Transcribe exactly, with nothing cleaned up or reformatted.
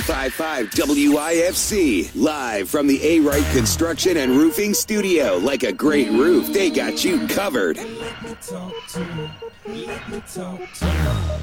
ninety-five point five W I F C. Live from the A-Wright Construction and Roofing Studio. Like a great roof, they got you covered. Let me talk to you. Let me talk to you.